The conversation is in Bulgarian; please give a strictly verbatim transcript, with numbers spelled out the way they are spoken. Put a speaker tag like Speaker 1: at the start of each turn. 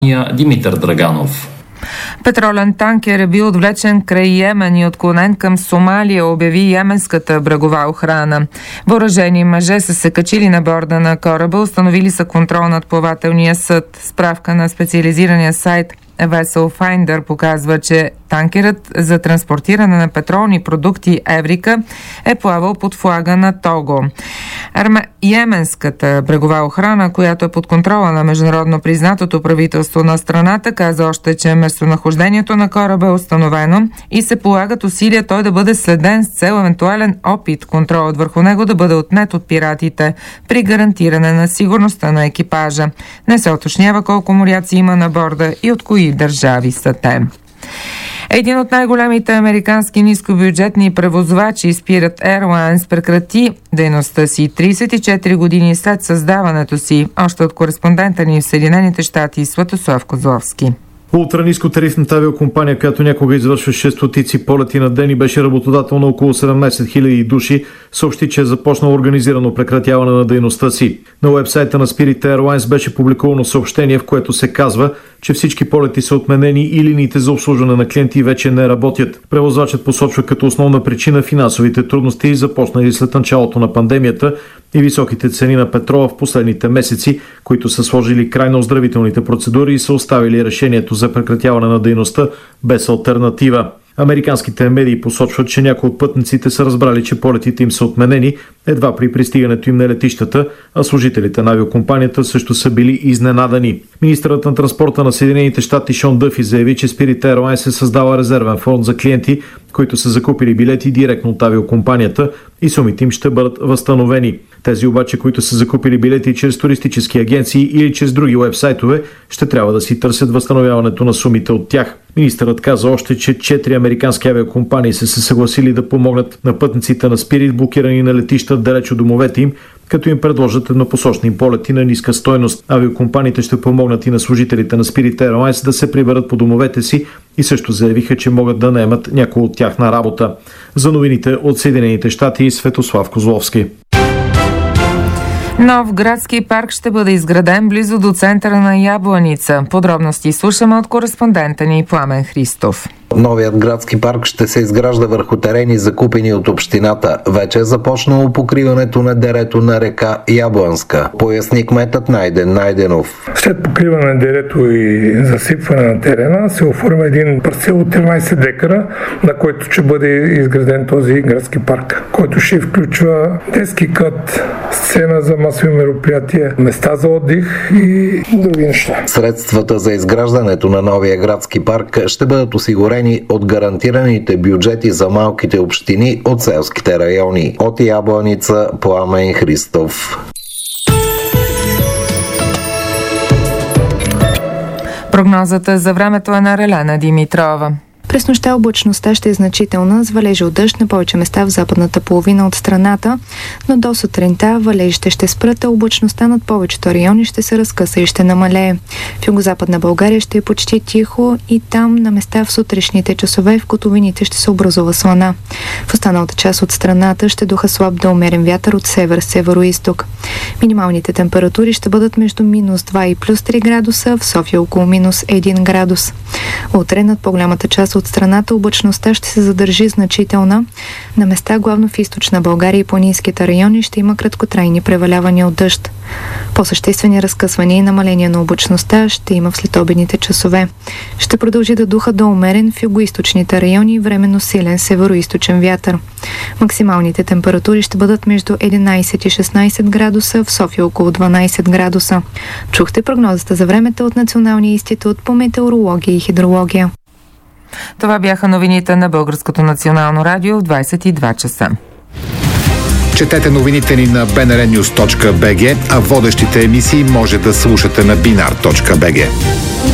Speaker 1: Димитър Драганов.
Speaker 2: Петролен танкер е бил отвлечен край Йемен и отклонен към Сомалия, обяви йеменската брегова охрана. Въоръжени мъже са се качили на борда на кораба, установили са контрол над плавателния съд. Справка на специализирания сайт Vessel Finder показва, че танкерът за транспортиране на петролни продукти Еврика е плавал под флага на Того. Арме... Йеменската брегова охрана, която е под контрола на международно признатото правителство на страната, каза още, че местонахождението на кораба е установено и се полагат усилия той да бъде следен с цел евентуален опит контролът върху него да бъде отнет от пиратите при гарантиране на сигурността на екипажа. Не се уточнява колко моряци има на борда и от кои държави са те. Един от най-големите американски нискобюджетни превозвачи Spirit Airlines прекрати дейността си тридесет и четири години след създаването си, още от кореспондента ни в Съединените щати Светослав Козловски.
Speaker 3: Ултранискотарифната авиокомпания, която някога извършваше стотици полети на ден и беше работодател на около седемнадесет хиляди души, съобщи, че е започнал организирано прекратяване на дейността си. На уебсайта на Spirit Airlines беше публикувано съобщение, в което се казва, че всички полети са отменени и линиите за обслужване на клиенти вече не работят. Превозвачът посочва като основна причина финансовите трудности, започнали след началото на пандемията и високите цени на петрола в последните месеци, които са сложили край на оздравителните процедури и са оставили решението за прекратяване на дейността без алтернатива. Американските медии посочват, че някои от пътниците са разбрали, че полетите им са отменени едва при пристигането им на летищата, а служителите на авиокомпанията също са били изненадани. Министърът на транспорта на Съединените щати Шон Дъфи заяви, че Spirit Airlines е създава резервен фонд за клиенти, които са закупили билети директно от авиокомпанията и сумите им ще бъдат възстановени. Тези обаче, които са закупили билети чрез туристически агенции или чрез други уебсайтове, ще трябва да си търсят възстановяването на сумите от тях. Министърът каза още, че четири американски авиокомпании са се съгласили да помогнат на пътниците на Spirit, блокирани на летища далеч от домовете им, като им предложат еднопосочни полети на ниска стойност. Авиокомпаниите ще помогнат и на служителите на Spirit Airlines да се приберат по домовете си и също заявиха, че могат да наемат някой от тях на работа. За новините от Съединените щати Светослав Козловски.
Speaker 2: Нов градски парк ще бъде изграден близо до центъра на Ябланица. Подробности слушаме от кореспондента ни Пламен Христов.
Speaker 4: Новият градски парк ще се изгражда върху терени, закупени от общината. Вече е започнало покриването на дерето на река Ябланска, поясни кметът Найден Найденов.
Speaker 5: След покриване на дерето и засипване на терена се оформя един парцел от тринадесет декара, на който ще бъде изграден този градски парк, който ще включва детски кът, сцена за масови мероприятия, места за отдих и други неща.
Speaker 4: Средствата за изграждането на новия градски парк ще бъдат осигурени от гарантираните бюджети за малките общини от селските райони. От Ябланица Пламен Христов.
Speaker 2: Прогнозата за времето е на Релена Димитрова.
Speaker 6: През нощта облачността ще е значителна, с валежи от дъжд на повече места в западната половина от страната, но до сутринта валежите ще спрат, а облачността над повечето райони ще се разкъса и ще намалее. В югозападна България ще е почти тихо и там на места в сутрешните часове в котловините ще се образува слана. В останалата част от страната ще духа слаб до умерен вятър от север, северо-исток. Минималните температури ще бъдат между минус два и плюс три градуса, в София около минус един градус. Утре над по-голямата част от страната облачността ще се задържи значителна. На места, главно в източна България и планинските райони, ще има краткотрайни превалявания от дъжд. По-съществени разкъсвания и намаления на облачността ще има в следобедните часове. Ще продължи да духа до умерен в югоизточните райони и временно силен северо-источен вятър. Максималните температури ще бъдат между единадесет и шестнадесет градуса, в София около дванадесет градуса. Чухте прогнозата за времето от Националния институт по метеорология и хидрология.
Speaker 2: Това бяха новините на Българското национално радио в двадесет и два часа.
Speaker 7: Четете новините ни на би ен ар нюз точка би джи, а водещите емисии може да слушате на бинар точка би джи.